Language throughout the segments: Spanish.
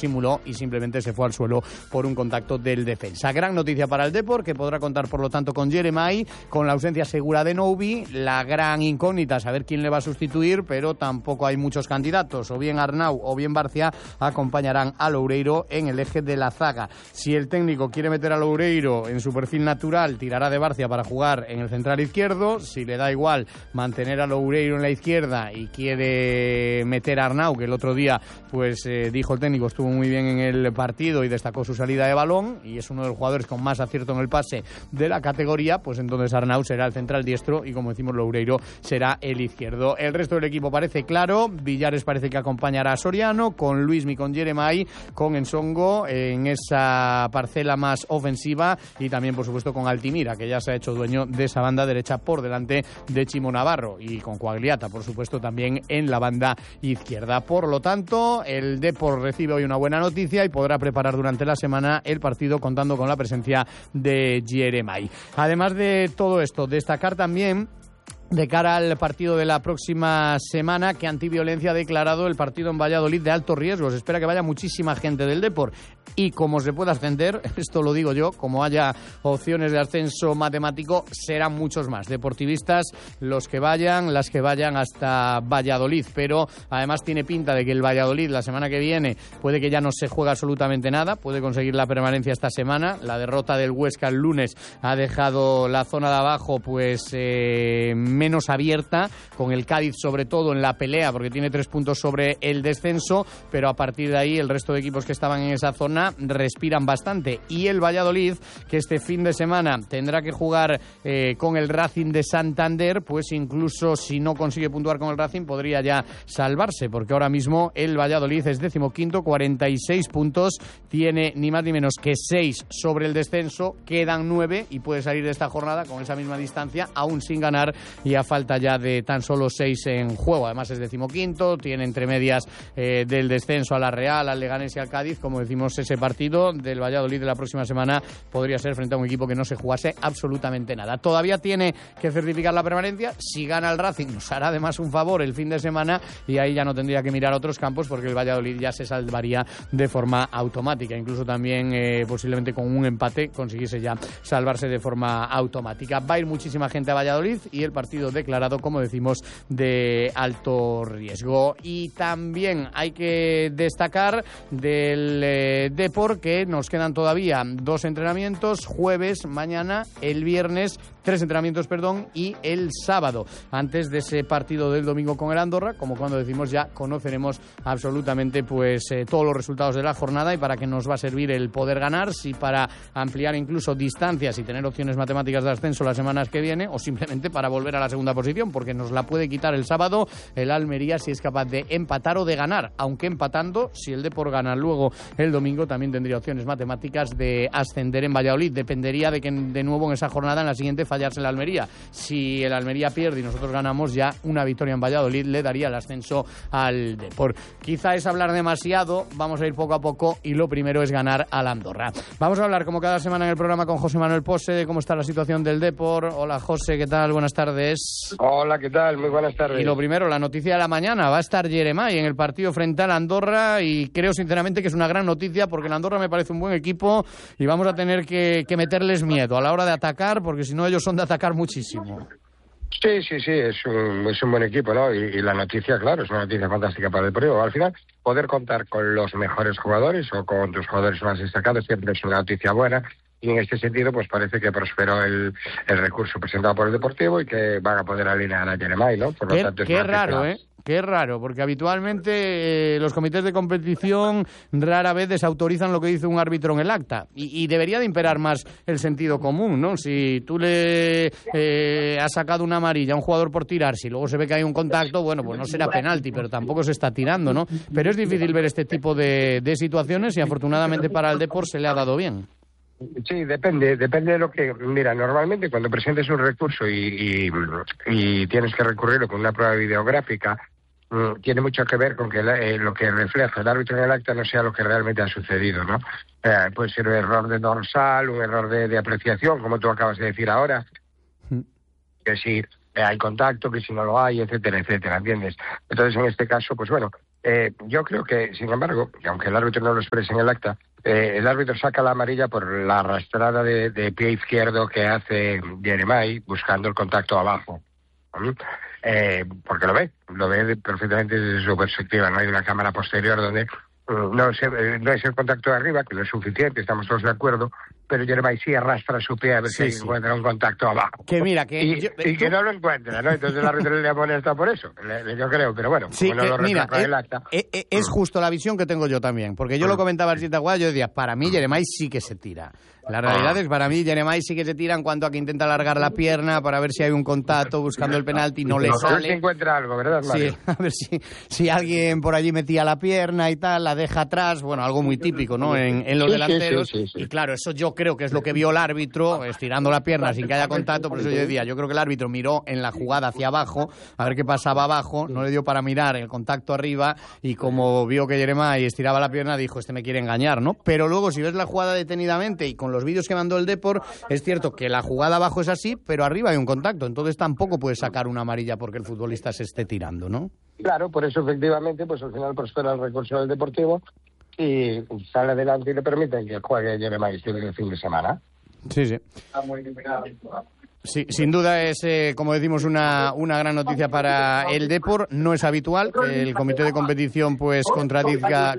disimuló y simplemente se fue al suelo por un contacto del defensa. Gran noticia para el Depor, que podrá contar por lo tanto con Jeremai, con la ausencia segura de Noubi. La gran incógnita, saber quién le va a sustituir, pero tampoco hay muchos candidatos. O bien Arnau o bien Barcia acompañarán a Loureiro en el eje de la zaga. Si el técnico quiere meter a Loureiro en su perfil natural, tirará de Barcia para jugar en el central izquierdo. Si le da igual mantener a Loureiro en la izquierda y quiere meter a Arnau, que el otro día pues dijo el técnico estuvo muy bien en el partido y destacó su salida de balón y es uno de los jugadores con más acierto en el pase de la categoría, pues entonces Arnau será el central diestro y, como decimos, Loureiro será el izquierdo. El resto del equipo parece claro. Villares parece que acompañará a Soriano, con Luismi, con Jeremai, con Ensongo en esa parcela más ofensiva y también, por supuesto, con Altimira, que ya se ha hecho dueño de esa banda derecha por delante de Chimo Navarro, y con Coagliata, por supuesto, también en la banda izquierda. Por lo tanto, el Depor recibe hoy una buena noticia y podrá preparar durante la semana el partido contando con la presencia de Jeremai. Además de todo esto, destacar también de cara al partido de la próxima semana que Antiviolencia ha declarado el partido en Valladolid de alto riesgo. Se espera que vaya muchísima gente del Depor y como se pueda ascender, esto lo digo yo, como haya opciones de ascenso matemático, serán muchos más deportivistas los que vayan, las que vayan hasta Valladolid, pero además tiene pinta de que el Valladolid la semana que viene puede que ya no se juegue absolutamente nada, puede conseguir la permanencia esta semana. La derrota del Huesca el lunes ha dejado la zona de abajo pues menos abierta, con el Cádiz sobre todo en la pelea porque tiene 3 puntos sobre el descenso, pero a partir de ahí el resto de equipos que estaban en esa zona respiran bastante. Y el Valladolid, que este fin de semana tendrá que jugar con el Racing de Santander, pues incluso si no consigue puntuar con el Racing podría ya salvarse, porque ahora mismo el Valladolid es 15º, 46 puntos, tiene ni más ni menos que 6 sobre el descenso, quedan 9 y puede salir de esta jornada con esa misma distancia, aún sin ganar, y a falta ya de tan solo 6 en juego. Además es 15º, tiene entre medias del descenso a la Real, al Leganés y al Cádiz. Como decimos, ese partido del Valladolid de la próxima semana podría ser frente a un equipo que no se jugase absolutamente nada. Todavía tiene que certificar la permanencia. Si gana el Racing nos hará además un favor el fin de semana y ahí ya no tendría que mirar otros campos porque el Valladolid ya se salvaría de forma automática. Incluso también posiblemente con un empate consiguiese ya salvarse de forma automática. Va a ir muchísima gente a Valladolid y el partido declarado, como decimos, de alto riesgo. Y también hay que destacar del Depor que nos quedan todavía 2 entrenamientos, jueves, mañana, el viernes 3 entrenamientos, y el sábado, antes de ese partido del domingo con el Andorra. Como cuando decimos, ya conoceremos absolutamente pues todos los resultados de la jornada y para qué nos va a servir el poder ganar, si para ampliar incluso distancias y tener opciones matemáticas de ascenso las semanas que viene, o simplemente para volver a la segunda posición, porque nos la puede quitar el sábado el Almería si es capaz de empatar o de ganar, aunque empatando, si el Depor gana luego el domingo, también tendría opciones matemáticas de ascender en Valladolid. Dependería de que de nuevo en esa jornada, en la siguiente, fallarse el Almería. Si el Almería pierde y nosotros ganamos, ya una victoria en Valladolid le daría el ascenso al Depor. Quizá es hablar demasiado, vamos a ir poco a poco y lo primero es ganar al Andorra. Vamos a hablar como cada semana en el programa con José Manuel Pose de cómo está la situación del Depor. Hola José, ¿qué tal? Buenas tardes. Hola, ¿qué tal? Muy buenas tardes. Y lo primero, la noticia de la mañana, va a estar Jeremai en el partido frente al Andorra y creo sinceramente que es una gran noticia porque el Andorra me parece un buen equipo y vamos a tener que meterles miedo a la hora de atacar, porque si no ellos son de atacar muchísimo. Sí, es un buen equipo, ¿no? Y la noticia, claro, es una noticia fantástica para el Deportivo. Al final, poder contar con los mejores jugadores o con tus jugadores más destacados siempre es una noticia buena. Y en este sentido, pues parece que prosperó el recurso presentado por el Deportivo y que van a poder alinear a Jeremai, ¿no? Por lo tanto, qué raro, ¿eh? Qué raro, porque habitualmente los comités de competición rara vez desautorizan lo que dice un árbitro en el acta y debería de imperar más el sentido común, ¿no? Si tú le has sacado una amarilla a un jugador por tirar, si luego se ve que hay un contacto, bueno, pues no será penalti, pero tampoco se está tirando, ¿no? Pero es difícil ver este tipo de situaciones y afortunadamente para el Depor se le ha dado bien. Sí, depende de lo que... Mira, normalmente cuando presentes un recurso y tienes que recurrirlo con una prueba videográfica, tiene mucho que ver con que lo que refleja el árbitro en el acta no sea lo que realmente ha sucedido, ¿no? Puede ser un error de dorsal, un error de apreciación, como tú acabas de decir ahora, que si hay contacto, que si no lo hay, etcétera, ¿entiendes? Entonces, en este caso, pues bueno, Yo creo que, sin embargo, y aunque el árbitro no lo exprese en el acta, el árbitro saca la amarilla por la arrastrada de pie izquierdo que hace Jeremai buscando el contacto abajo. Porque lo ve perfectamente desde su perspectiva. No hay una cámara posterior donde no es el contacto de arriba, que no es suficiente, estamos todos de acuerdo, pero Jeremai sí arrastra su pie a ver si encuentra un contacto abajo. Que mira, que no lo encuentra, ¿no? Entonces el árbitro le amonesta por eso, yo creo, pero bueno, sí, como no lo mira, el acta. Es justo la visión que tengo yo también, porque yo lo comentaba al siguiente jugada, yo decía, para mí Jeremai sí que se tira. La realidad es, para mí, Jeremai sí que se tira en cuanto a que intenta alargar la pierna para ver si hay un contacto buscando el penalti, no le sale. A ver si encuentra algo, ¿verdad, Mario? Sí, a ver si alguien por allí metía la pierna y tal, la deja atrás, bueno, algo muy típico, ¿no?, en los delanteros. Sí. Y claro, eso yo creo que es lo que vio el árbitro, estirando la pierna sin que haya contacto, por eso yo decía, yo creo que el árbitro miró en la jugada hacia abajo, a ver qué pasaba abajo, no le dio para mirar el contacto arriba, y como vio que Jeremai estiraba la pierna, dijo, este me quiere engañar, ¿no? Pero luego, si ves la jugada detenidamente y con los vídeos que mandó el Depor, es cierto que la jugada abajo es así, pero arriba hay un contacto, entonces tampoco puedes sacar una amarilla porque el futbolista se esté tirando, ¿no? Claro, por eso efectivamente, pues al final prospera el recurso del Deportivo y sale adelante y le permiten que juegue Jeremai el fin de semana. Sí. Sí, sin duda es, como decimos, una gran noticia para el Depor. No es habitual que el comité de competición pues contradiga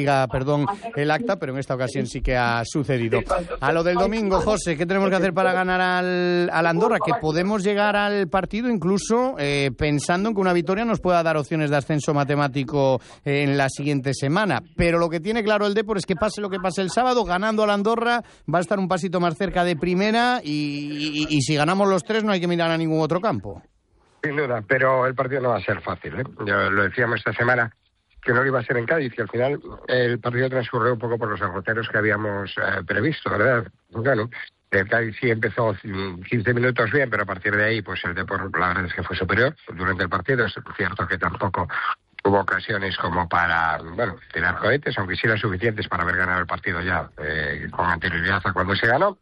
el acta, pero en esta ocasión sí que ha sucedido. A lo del domingo, José, ¿qué tenemos que hacer para ganar al Andorra? Que podemos llegar al partido incluso pensando en que una victoria nos pueda dar opciones de ascenso matemático en la siguiente semana. Pero lo que tiene claro el Depor es que pase lo que pase el sábado, ganando al Andorra va a estar un pasito más cerca de primera y si ganamos los tres no hay que mirar a ningún otro campo. Sin duda, pero el partido no va a ser fácil, ¿eh? Ya lo decíamos esta semana que no lo iba a ser en Cádiz y al final el partido transcurrió un poco por los derroteros que habíamos previsto, ¿verdad? Bueno, el Cádiz sí empezó 15 minutos bien, pero a partir de ahí pues el Depor la verdad es que fue superior durante el partido. Es cierto que tampoco hubo ocasiones como para, tirar cohetes, aunque sí eran suficientes para haber ganado el partido ya con anterioridad a cuando se ganó.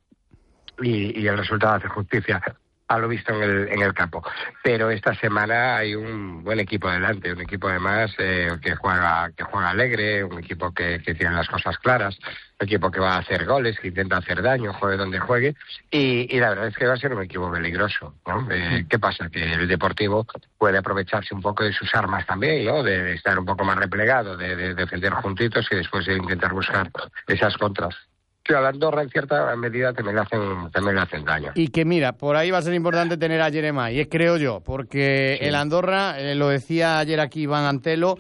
Y el resultado hace justicia a lo visto en el campo. Pero esta semana hay un buen equipo delante, un equipo además que juega alegre, un equipo que tiene las cosas claras, un equipo que va a hacer goles, que intenta hacer daño, juegue donde juegue, y la verdad es que va a ser un equipo peligroso, ¿no? ¿Qué pasa? Que el Deportivo puede aprovecharse un poco de sus armas también, ¿no? De estar un poco más replegado, de defender juntitos y después de intentar buscar esas contras. Que a la Andorra en cierta medida también le hacen daño. Y que mira, por ahí va a ser importante tener a Jeremai, creo yo, porque el Andorra, lo decía ayer aquí Iván Antelo,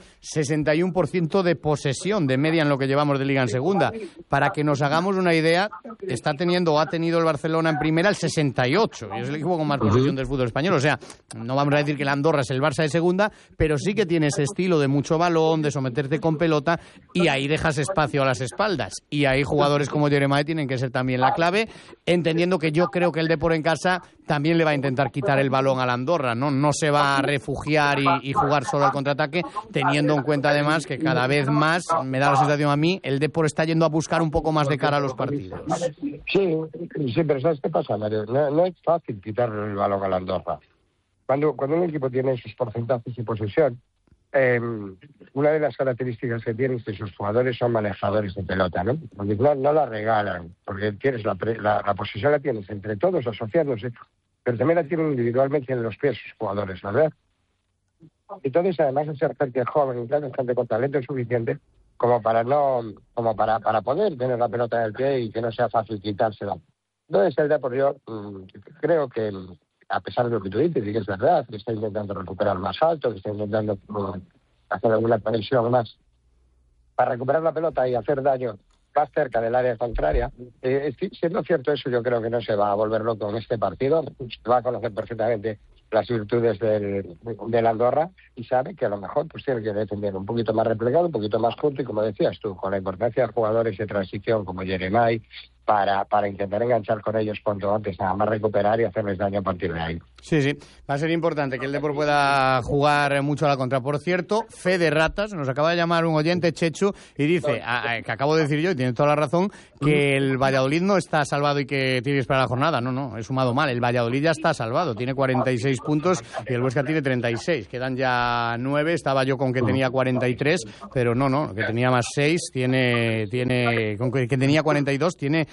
61% de posesión de media en lo que llevamos de Liga en segunda. Para que nos hagamos una idea, ha tenido el Barcelona en primera el 68, y es el equipo con más posesión del fútbol español. O sea, no vamos a decir que el Andorra es el Barça de segunda, pero sí que tiene ese estilo de mucho balón, de someterte con pelota, y ahí dejas espacio a las espaldas. Y hay jugadores como Jeremai tienen que ser también la clave, entendiendo que yo creo que el Depor en casa también le va a intentar quitar el balón al Andorra, no se va a refugiar y jugar solo al contraataque, teniendo en cuenta además que cada vez más, me da la sensación a mí, el Depor está yendo a buscar un poco más de cara a los partidos. Sí, pero ¿sabes qué pasa, Mario? No es fácil quitarle el balón al Andorra. Cuando un equipo tiene esos porcentajes de posesión, una de las características que tiene es que sus jugadores son manejadores de pelota, ¿no? Porque no la regalan, porque tienes la posesión la tienes entre todos asociándose, pero también la tienen individualmente en los pies sus jugadores, ¿verdad? Entonces, además de ser gente joven, gente con talento suficiente como para poder tener la pelota en el pie y que no sea fácil quitársela. Entonces, el Depor, yo creo que a pesar de lo que tú dices, y que es verdad, que está intentando recuperar más alto, que está intentando hacer alguna conexión más para recuperar la pelota y hacer daño más cerca del área contraria. Siendo cierto eso, yo creo que no se va a volver loco en este partido, va a conocer perfectamente las virtudes del Andorra y sabe que a lo mejor pues tiene que defender un poquito más replegado, un poquito más junto y como decías tú, con la importancia de jugadores de transición como Jeremai, para intentar enganchar con ellos cuanto antes, nada más recuperar y hacerles daño a partir de ahí. Sí, sí, va a ser importante que el Depor pueda jugar mucho a la contra. Por cierto, fe de ratas, nos acaba de llamar un oyente, Chechu, y dice, que acabo de decir yo, y tiene toda la razón, que el Valladolid no está salvado y que tiene que esperar la jornada. No, he sumado mal, el Valladolid ya está salvado, tiene 46 puntos y el Huesca tiene 36, quedan ya 9, estaba yo con que tenía 43, pero no, que tenía más 6, con que tenía 42, tiene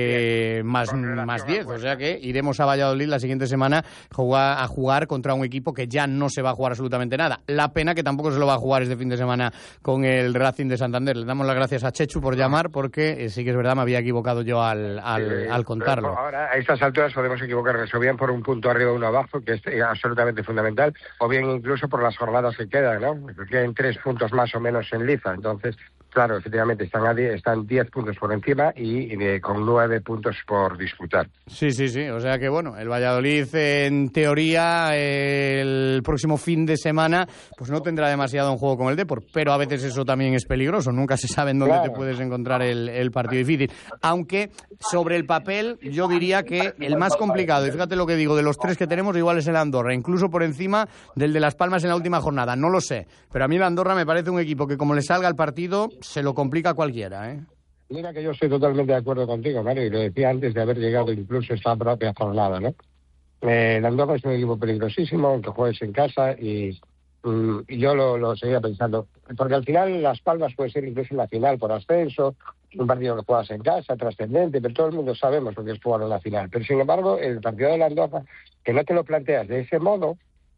más 10, o sea que iremos a Valladolid la siguiente semana a jugar contra un equipo que ya no se va a jugar absolutamente nada. La pena que tampoco se lo va a jugar este fin de semana con el Racing de Santander. Le damos las gracias a Chechu por llamar, porque sí que es verdad, me había equivocado yo al contarlo. Ahora, a estas alturas podemos equivocarnos, o bien por un punto arriba o uno abajo, que es absolutamente fundamental, o bien incluso por las jornadas que quedan, ¿no? Porque quedan 3 puntos más o menos en liza, entonces... Claro, efectivamente, están 10 puntos por encima y con 9 puntos por disputar. Sí, o sea que bueno, el Valladolid en teoría el próximo fin de semana pues no tendrá demasiado en juego con el Depor, pero a veces eso también es peligroso, nunca se sabe en dónde te puedes encontrar el partido difícil. Aunque sobre el papel yo diría que el más complicado, y fíjate lo que digo, de los 3 que tenemos igual es el Andorra, incluso por encima del de Las Palmas en la última jornada, no lo sé, pero a mí el Andorra me parece un equipo que como le salga el partido se lo complica a cualquiera, ¿eh? Mira que yo estoy totalmente de acuerdo contigo, Mario, y lo decía antes de haber llegado incluso esta propia jornada, ¿no? El Andorra es un equipo peligrosísimo, aunque juegues en casa, y yo lo seguía pensando, porque al final Las Palmas puede ser incluso en la final por ascenso, un partido que juegas en casa, trascendente, pero todo el mundo sabemos lo que es jugar en la final. Pero sin embargo, el partido de la Andorra, que no te lo planteas de ese modo,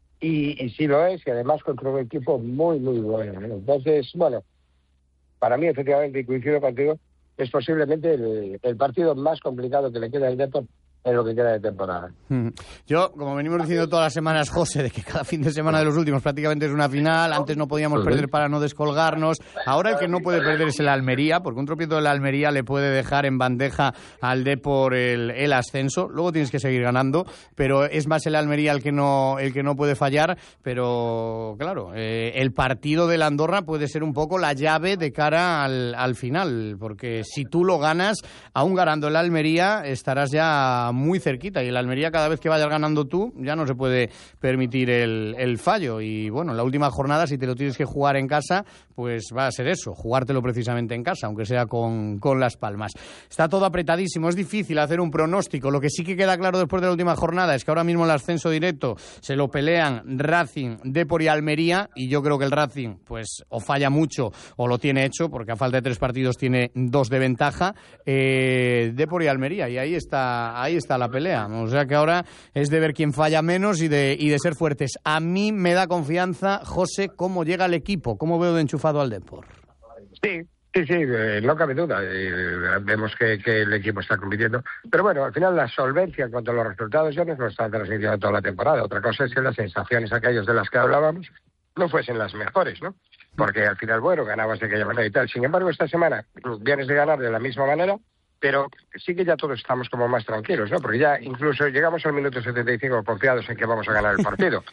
y sí lo es, y además contra un equipo muy, muy bueno, ¿no? Entonces, bueno, para mí, efectivamente, y coincido contigo, es posiblemente el partido más complicado que le queda al Depor en lo que queda de temporada. Yo, como venimos diciendo todas las semanas, José, de que cada fin de semana de los últimos prácticamente es una final, antes no podíamos perder para no descolgarnos, ahora el que no puede perder es el Almería, porque un tropiezo del Almería le puede dejar en bandeja al Depor el ascenso, luego tienes que seguir ganando, pero es más el Almería el que no puede fallar, pero claro, el partido del Andorra puede ser un poco la llave de cara al final, porque si tú lo ganas, aún ganando el Almería, estarás ya muy cerquita, y el Almería cada vez que vayas ganando tú ya no se puede permitir el fallo, y bueno, la última jornada si te lo tienes que jugar en casa pues va a ser eso, jugártelo precisamente en casa, aunque sea con Las Palmas. Está todo apretadísimo, es difícil hacer un pronóstico. Lo que sí que queda claro después de la última jornada es que ahora mismo el ascenso directo se lo pelean Racing, Depor y Almería, y yo creo que el Racing pues o falla mucho o lo tiene hecho, porque a falta de 3 partidos tiene 2 de ventaja, Depor y Almería, y ahí está la pelea. O sea que ahora es de ver quién falla menos y de ser fuertes. A mí me da confianza, José, cómo llega el equipo, cómo veo de enchufado al Depor. Sí, no cabe duda. Vemos que el equipo está compitiendo. Pero bueno, al final la solvencia en cuanto a los resultados ya nos lo está transmitiendo toda la temporada. Otra cosa es que las sensaciones aquellas de las que hablábamos no fuesen las mejores, ¿no? Porque al final, bueno, ganabas de aquella manera y tal. Sin embargo, esta semana vienes de ganar de la misma manera, pero sí que ya todos estamos como más tranquilos, ¿no? Porque ya incluso llegamos al minuto 75 confiados en que vamos a ganar el partido.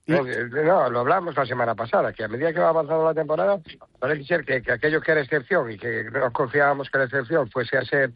No, lo hablamos la semana pasada, que a medida que va avanzando la temporada, parece ser que aquello que era excepción y que no confiábamos que la excepción fuese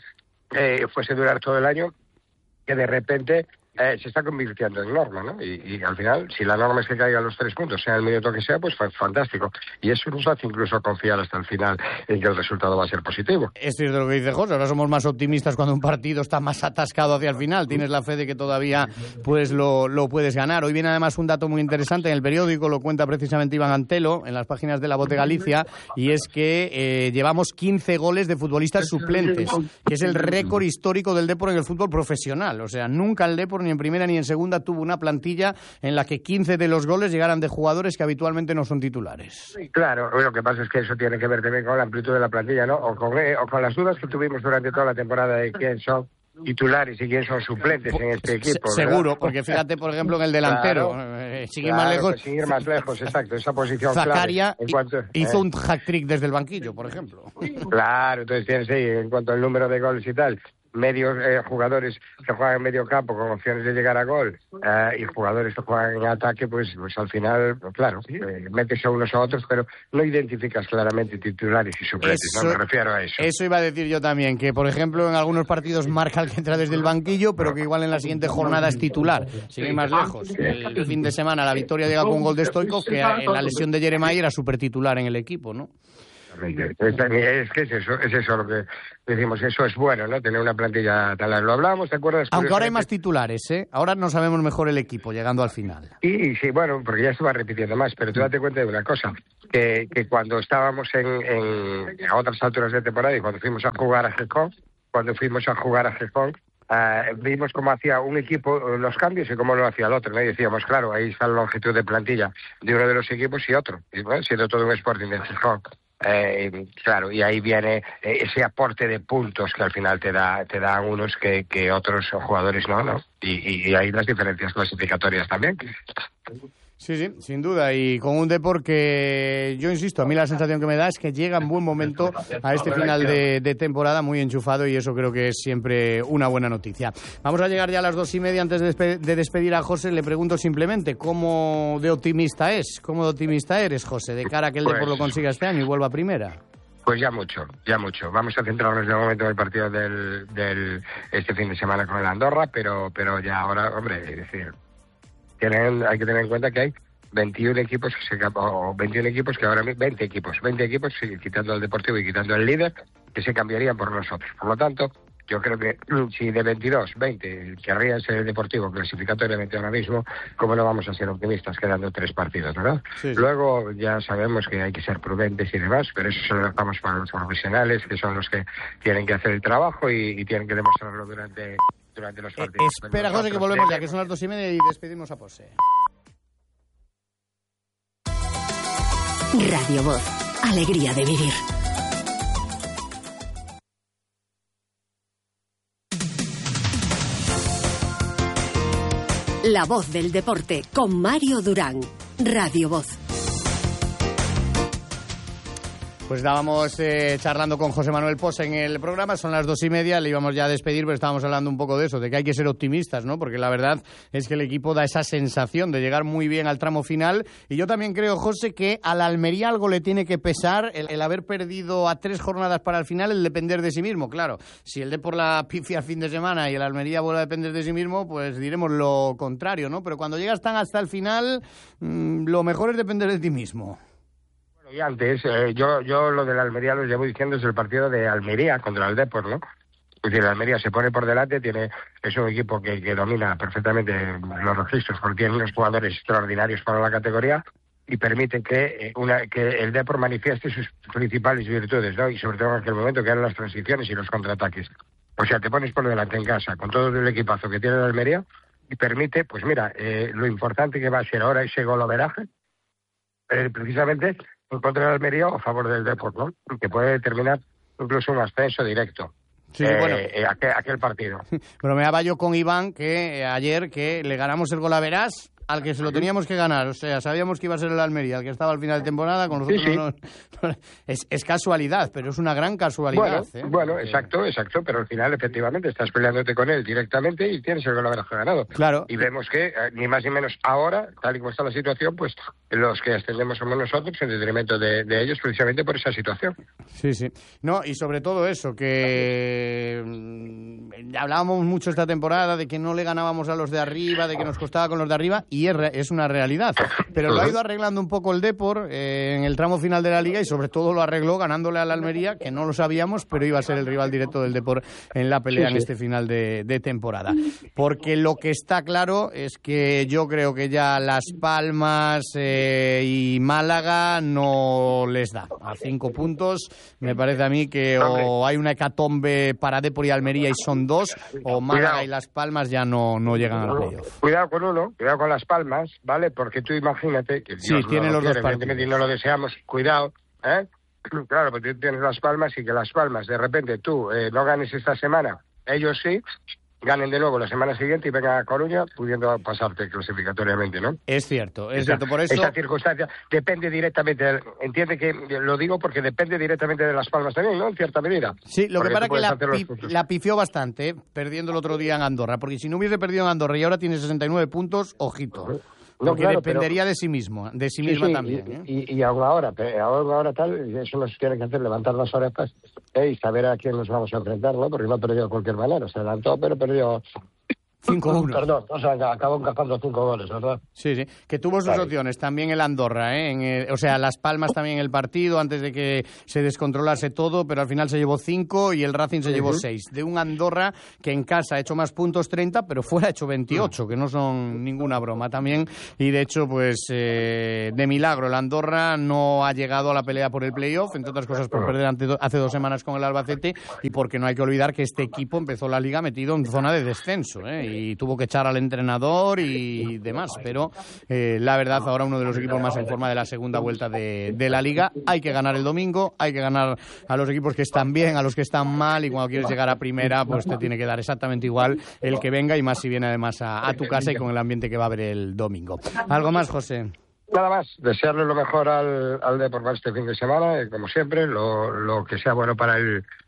durar todo el año, que de repente se está convirtiendo en norma, ¿no? Y al final, si la norma es que caigan los 3 puntos, sea el minuto que sea, pues fue fantástico. Y eso nos hace incluso confiar hasta el final en que el resultado va a ser positivo. Es cierto lo que dice José, ahora somos más optimistas cuando un partido está más atascado hacia el final. Tienes la fe de que todavía pues lo puedes ganar. Hoy viene además un dato muy interesante, en el periódico lo cuenta precisamente Iván Antelo, en las páginas de La Voz de Galicia, y es que llevamos 15 goles de futbolistas suplentes, que es el récord histórico del Depor en el fútbol profesional. O sea, nunca el Depor ni en primera ni en segunda tuvo una plantilla en la que 15 de los goles llegaran de jugadores que habitualmente no son titulares. Claro, lo que pasa es que eso tiene que ver también con la amplitud de la plantilla, ¿no? O con las dudas que tuvimos durante toda la temporada de quién son titulares y quién son suplentes en este equipo. Seguro, ¿verdad? Porque fíjate, por ejemplo, en el delantero, claro, sin ir más lejos. Pues sin ir más lejos, exacto, esa posición Zakaria clave. Hizo un hat-trick desde el banquillo, por ejemplo. Claro, entonces tienes ahí, en cuanto al número de goles y tal, jugadores que juegan en medio campo con opciones de llegar a gol y jugadores que juegan en ataque, pues al final, claro, metes a unos a otros, pero no identificas claramente titulares y suplentes, no me refiero a eso. Eso iba a decir yo también, que por ejemplo en algunos partidos marca el que entra desde el banquillo, pero que igual en la siguiente jornada es titular. Sin ir más lejos, el fin de semana la victoria llega con un gol de Stoichkov, que en la lesión de Jeremai era súper titular en el equipo, ¿no? Es que es eso lo que decimos, eso es bueno, ¿no? Tener una plantilla tal. Lo hablábamos, ¿te acuerdas? Aunque ahora hay más titulares, ¿eh? Ahora no sabemos mejor el equipo llegando al final. Sí, bueno, porque ya se va repitiendo más, pero tú date cuenta de una cosa, que cuando estábamos a otras alturas de temporada y cuando fuimos a jugar a Gijón, vimos cómo hacía un equipo los cambios y cómo lo hacía el otro, ¿no? Y decíamos, claro, ahí está la longitud de plantilla de uno de los equipos y otro, y, bueno, siendo todo un Sporting de Gijón. Claro, y ahí viene ese aporte de puntos que al final te da unos que otros jugadores no. Y hay las diferencias clasificatorias también. Sí, sin duda, y con un Depor que, yo insisto, a mí la sensación que me da es que llega en buen momento a este final de temporada, muy enchufado, y eso creo que es siempre una buena noticia. Vamos a llegar ya a las 2:30. Antes de despedir a José, le pregunto simplemente, ¿cómo de optimista eres, José, de cara a que el Depor lo consiga este año y vuelva a primera? Pues ya mucho. Vamos a centrarnos de momento en el partido del este fin de semana con el Andorra, pero ya ahora, hombre, es decir, hay que tener en cuenta que hay 21 equipos que ahora mismo, 20 equipos, sí, quitando al Deportivo y quitando al líder, que se cambiarían por nosotros. Por lo tanto, yo creo que si de 22, 20 querría ser el Deportivo clasificatoriamente ahora mismo, ¿cómo no vamos a ser optimistas quedando 3 partidos, verdad? Sí. Luego ya sabemos que hay que ser prudentes y demás, pero eso se lo dejamos para los profesionales, que son los que tienen que hacer el trabajo y tienen que demostrarlo durante los partidos. Espera, José, que volvemos ya, que son las 2:30 y despedimos a Pose. Radio Voz, alegría de vivir. La voz del deporte con Mario Durán. Radio Voz. Pues estábamos charlando con José Manuel Posa en el programa, son las 2:30, le íbamos ya a despedir, pero estábamos hablando un poco de eso, de que hay que ser optimistas, ¿no? Porque la verdad es que el equipo da esa sensación de llegar muy bien al tramo final, y yo también creo, José, que a la Almería algo le tiene que pesar el haber perdido a 3 jornadas para el final, el depender de sí mismo. Claro, si el Depor la pifia al fin de semana y el Almería vuelve a depender de sí mismo, pues diremos lo contrario, ¿no? Pero cuando llegas tan hasta el final, lo mejor es depender de ti mismo. Y antes, yo lo de la Almería lo llevo diciendo desde el partido de Almería contra el Depor, ¿no? Es decir, la Almería se pone por delante, es un equipo que domina perfectamente los registros, porque tiene unos jugadores extraordinarios para la categoría y permite que el Depor manifieste sus principales virtudes, ¿no? Y sobre todo en aquel momento que eran las transiciones y los contraataques. O sea, te pones por delante en casa con todo el equipazo que tiene la Almería y permite, pues mira, lo importante que va a ser ahora ese golaveraje, precisamente en contra de Almería o a favor del Depor, ¿no? Que puede determinar incluso un ascenso directo. Sí, bueno, aquel partido. Bromeaba yo con Iván que ayer que le ganamos el Golaveras al que se lo teníamos que ganar, o sea, sabíamos que iba a ser el Almería, el que estaba al final de temporada, con nosotros sí. No, es casualidad, pero es una gran casualidad. Bueno, exacto, pero al final efectivamente estás peleándote con él directamente y tienes el golaveraje ganado. Claro. Y vemos que, ni más ni menos ahora, tal y como está la situación, pues los que ascendemos somos nosotros en detrimento de ellos precisamente por esa situación. Sí. No, y sobre todo eso, que hablábamos mucho esta temporada de que no le ganábamos a los de arriba, de que nos costaba con los de arriba, y es una realidad. Pero lo ha ido arreglando un poco el Depor en el tramo final de la Liga y sobre todo lo arregló ganándole a la Almería, que no lo sabíamos, pero iba a ser el rival directo del Depor en la pelea en este final de temporada. Porque lo que está claro es que yo creo que ya Las Palmas y Málaga no les da. A 5 puntos me parece a mí que o hay una hecatombe para Depor y Almería y son 2, o Málaga y Las Palmas ya no llegan al playoff. Cuidado con Las Palmas, ¿vale? Porque tú imagínate que Dios tiene los dos partidos y no lo deseamos, cuidado, ¿eh? Claro, porque tú tienes Las Palmas y que Las Palmas de repente tú no ganes esta semana, ellos sí, ganen de nuevo la semana siguiente y vengan a Coruña pudiendo pasarte clasificatoriamente, ¿no? Es cierto, por eso... Esa circunstancia depende directamente, entiende que lo digo porque depende directamente de Las Palmas también, ¿no? En cierta medida. Sí, lo que pasa es que la pifió bastante, perdiendo el otro día en Andorra, porque si no hubiese perdido en Andorra y ahora tiene 69 puntos, ojito. Porque claro, dependería de sí misma también. Y aún ahora tal, eso nos tiene que hacer levantar las orejas y saber a quién nos vamos a enfrentar, ¿no? Porque no ha perdido de cualquier manera, se adelantó, pero perdió 5-1. Perdón, o sea, acabó encajando 5 goles, ¿verdad? Sí, que tuvo sus opciones también el Andorra, o sea, Las Palmas también el partido antes de que se descontrolase todo, pero al final se llevó 5 y el Racing se llevó 6. De un Andorra que en casa ha hecho más puntos, 30, pero fuera ha hecho 28, que no son ninguna broma también. Y de hecho, pues de milagro, el Andorra no ha llegado a la pelea por el playoff, entre otras cosas por perder hace 2 semanas con el Albacete y porque no hay que olvidar que este equipo empezó la liga metido en zona de descenso, y tuvo que echar al entrenador y demás, pero la verdad ahora uno de los equipos más en forma de la segunda vuelta de la liga. Hay que ganar el domingo, hay que ganar a los equipos que están bien, a los que están mal, y cuando quieres llegar a primera pues te tiene que dar exactamente igual el que venga, y más si viene además a tu casa y con el ambiente que va a haber el domingo. ¿Algo más, José? Nada más, desearle lo mejor al Depor este fin de semana, como siempre, lo que sea bueno para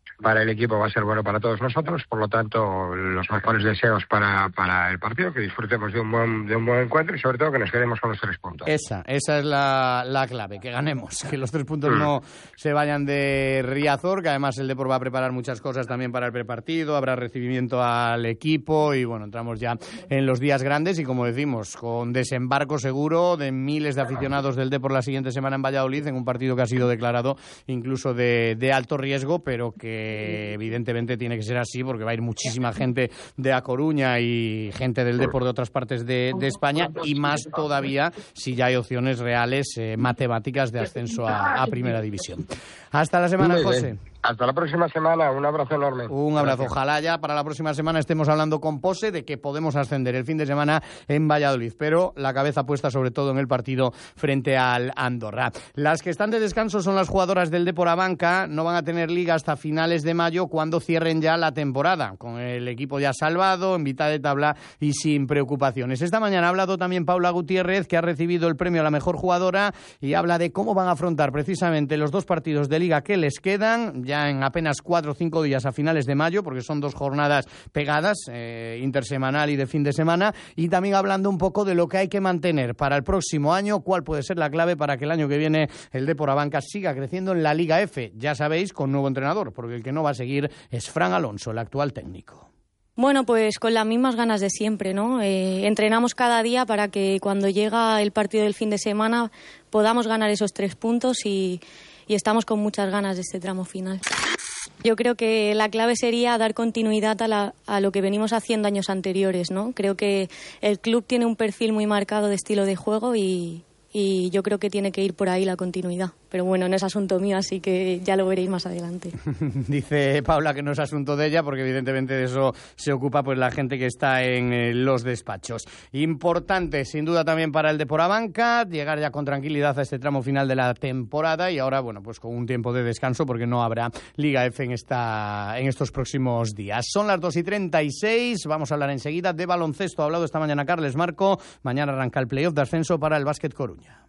el equipo va a ser bueno para todos nosotros, por lo tanto los mejores deseos para el partido, que disfrutemos de un buen encuentro y sobre todo que nos quedemos con los 3 puntos. Esa es la clave, que ganemos, que los 3 puntos no se vayan de Riazor, que además el Depor va a preparar muchas cosas también para el prepartido, habrá recibimiento al equipo y bueno, entramos ya en los días grandes y como decimos, con desembarco seguro de miles de aficionados del Depor la siguiente semana en Valladolid, en un partido que ha sido declarado incluso de alto riesgo, pero que evidentemente tiene que ser así porque va a ir muchísima gente de A Coruña y gente del Depor de otras partes de España, y más todavía si ya hay opciones reales matemáticas de ascenso a Primera División. Hasta la semana, José. Hasta la próxima semana, un abrazo enorme. Un abrazo. Ojalá ya para la próxima semana estemos hablando con Pose de que podemos ascender el fin de semana en Valladolid, pero la cabeza puesta sobre todo en el partido frente al Andorra. Las que están de descanso son las jugadoras del Depor Abanca, no van a tener liga hasta finales de mayo, cuando cierren ya la temporada, con el equipo ya salvado, en mitad de tabla y sin preocupaciones. Esta mañana ha hablado también Paula Gutiérrez, que ha recibido el premio a la mejor jugadora, y habla de cómo van a afrontar precisamente los 2 partidos de liga que les quedan, ya en apenas 4 o 5 días a finales de mayo, porque son 2 jornadas pegadas, intersemanal y de fin de semana, y también hablando un poco de lo que hay que mantener para el próximo año, cuál puede ser la clave para que el año que viene el Depor Abanca siga creciendo en la Liga F, ya sabéis, con nuevo entrenador, porque el que no va a seguir es Fran Alonso, el actual técnico. Bueno, pues con las mismas ganas de siempre, ¿no? Entrenamos cada día para que cuando llega el partido del fin de semana podamos ganar esos 3 puntos y estamos con muchas ganas de este tramo final. Yo creo que la clave sería dar continuidad a lo que venimos haciendo años anteriores, ¿no? Creo que el club tiene un perfil muy marcado de estilo de juego y yo creo que tiene que ir por ahí la continuidad. Pero bueno, no es asunto mío, así que ya lo veréis más adelante. Dice Paula que no es asunto de ella, porque evidentemente de eso se ocupa pues la gente que está en los despachos. Importante, sin duda, también para el Depor Abanca, llegar ya con tranquilidad a este tramo final de la temporada, y ahora, bueno, pues con un tiempo de descanso, porque no habrá Liga F en estos próximos días. Son las 2:36, vamos a hablar enseguida de baloncesto. Ha hablado esta mañana Carles Marco, mañana arranca el playoff de ascenso para el Básquet Coruña.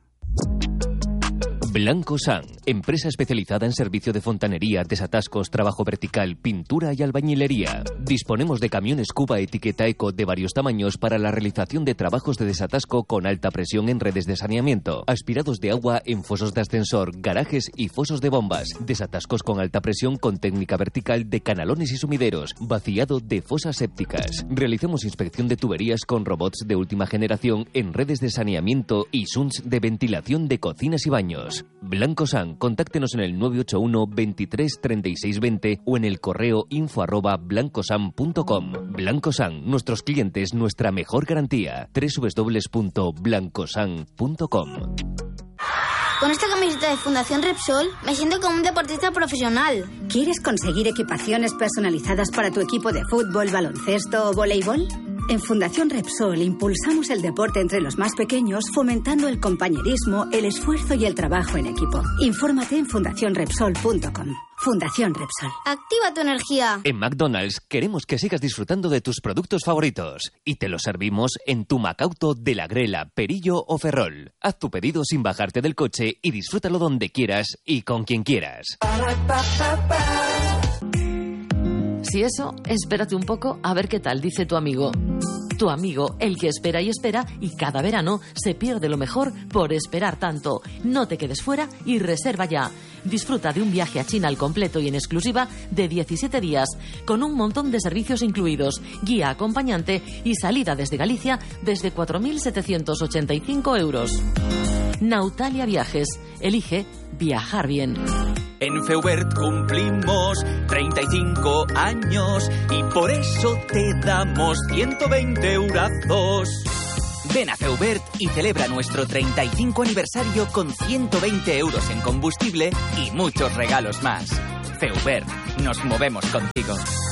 Blancosan, empresa especializada en servicio de fontanería, desatascos, trabajo vertical, pintura y albañilería. Disponemos de camiones Cuba etiqueta eco de varios tamaños para la realización de trabajos de desatasco con alta presión en redes de saneamiento, aspirados de agua en fosos de ascensor, garajes y fosos de bombas, desatascos con alta presión con técnica vertical de canalones y sumideros, vaciado de fosas sépticas. Realizamos inspección de tuberías con robots de última generación en redes de saneamiento y sunts de ventilación de cocinas y baños. Blancosan, contáctenos en el 981 23 36 20 o en el correo info@blancosan.com. Blancosan, nuestros clientes, nuestra mejor garantía. www.blancosan.com. Con esta camiseta de Fundación Repsol me siento como un deportista profesional. ¿Quieres conseguir equipaciones personalizadas para tu equipo de fútbol, baloncesto o voleibol? En Fundación Repsol impulsamos el deporte entre los más pequeños, fomentando el compañerismo, el esfuerzo y el trabajo en equipo. Infórmate en fundacionrepsol.com. Fundación Repsol. Activa tu energía. En McDonald's queremos que sigas disfrutando de tus productos favoritos y te los servimos en tu Macauto de La Grela, Perillo o Ferrol. Haz tu pedido sin bajarte del coche y disfrútalo donde quieras y con quien quieras. Si eso, espérate un poco a ver qué tal dice tu amigo. Tu amigo, el que espera y espera, y cada verano se pierde lo mejor por esperar tanto. No te quedes fuera y reserva ya. Disfruta de un viaje a China al completo y en exclusiva de 17 días, con un montón de servicios incluidos, guía acompañante y salida desde Galicia desde 4.785 euros. Nautalia Viajes. Elige viajar bien. En Feubert cumplimos 35 años y por eso te damos 120 eurazos. Ven a Feubert y celebra nuestro 35 aniversario con 120 euros en combustible y muchos regalos más. Feubert, nos movemos contigo.